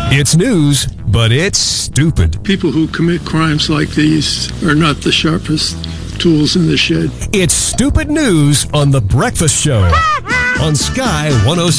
It's news, but it's stupid. People who commit crimes like these are not the sharpest tools in the shed. It's stupid news on The Breakfast Show on Sky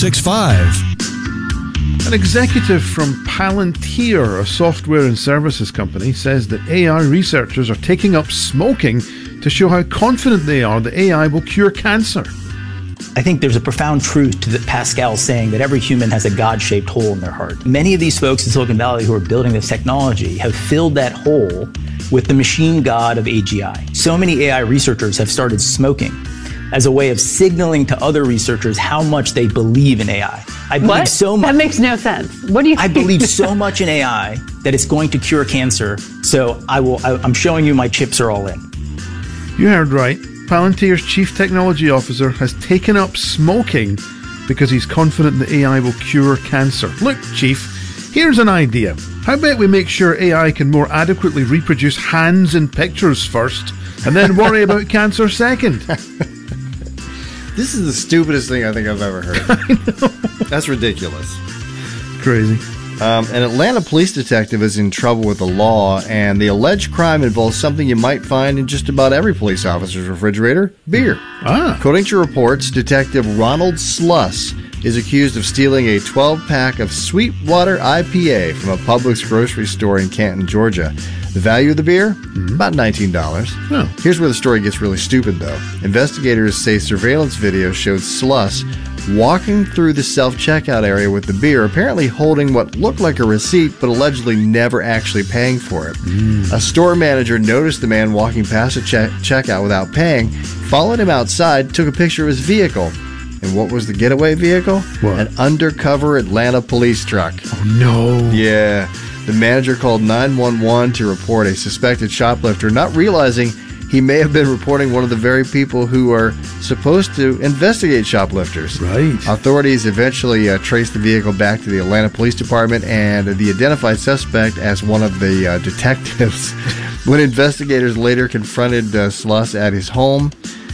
106.5. An executive from Palantir, a software and services company, says that AI researchers are taking up smoking to show how confident they are that AI will cure cancer. I think there's a profound truth to Pascal saying that every human has a God-shaped hole in their heart. Many of these folks in Silicon Valley who are building this technology have filled that hole with the machine god of AGI. So many AI researchers have started smoking as a way of signaling to other researchers how much they believe in AI. I believe so much. That makes no sense. What do you think? I believe so much in AI that it's going to cure cancer. So I'm showing you my chips are all in. You heard right. Palantir's chief technology officer has taken up smoking because he's confident that AI will cure cancer. Look, Chief, here's an idea. How about we make sure AI can more adequately reproduce hands in pictures first, and then worry about cancer second? This is the stupidest thing I think I've ever heard. I know. That's ridiculous. Crazy. An Atlanta police detective is in trouble with the law, and the alleged crime involves something you might find in just about every police officer's refrigerator: beer. According to reports, Detective Ronald Sluss is accused of stealing a 12-pack of Sweetwater IPA from a Publix grocery store in Canton, Georgia. The value of the beer? About $19. Oh. Here's where the story gets really stupid, though. Investigators say surveillance video showed Sluss walking through the self-checkout area with the beer, apparently holding what looked like a receipt, but allegedly never actually paying for it. A store manager noticed the man walking past the checkout without paying, followed him outside, took a picture of his vehicle. And what was the getaway vehicle? What? An undercover Atlanta police truck. Oh, no. Yeah. The manager called 911 to report a suspected shoplifter, not realizing he may have been reporting one of the very people who are supposed to investigate shoplifters. Right. Authorities eventually traced the vehicle back to the Atlanta Police Department and the identified suspect as one of the detectives. When investigators later confronted Sluss at his home,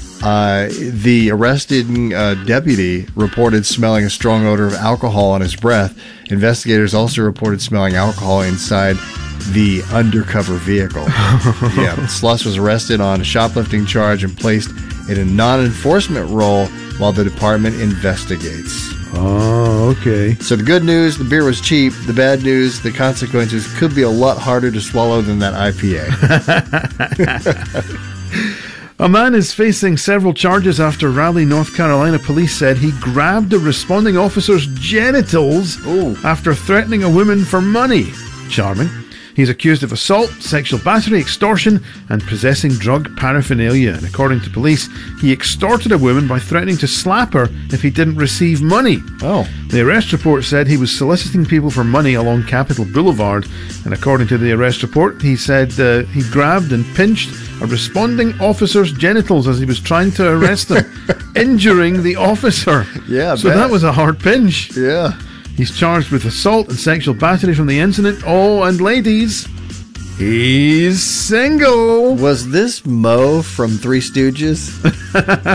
the arrested deputy reported smelling a strong odor of alcohol on his breath. Investigators also reported smelling alcohol inside the undercover vehicle. Yeah, Sluss was arrested on a shoplifting charge and placed in a non-enforcement role while the department investigates. Oh, okay. So the good news, the beer was cheap. The bad news, the consequences could be a lot harder to swallow than that IPA. A man is facing several charges after Raleigh, North Carolina police said he grabbed a responding officer's genitals after threatening a woman for money. Charming. He's accused of assault, sexual battery, extortion, and possessing drug paraphernalia. And according to police, he extorted a woman by threatening to slap her if he didn't receive money. Oh. The arrest report said he was soliciting people for money along Capitol Boulevard. And according to the arrest report, he said he grabbed and pinched a responding officer's genitals as he was trying to arrest them, injuring the officer. Yeah, so that was a hard pinch. Yeah. He's charged with assault and sexual battery from the incident. Oh, and ladies, he's single. Was this Mo from Three Stooges?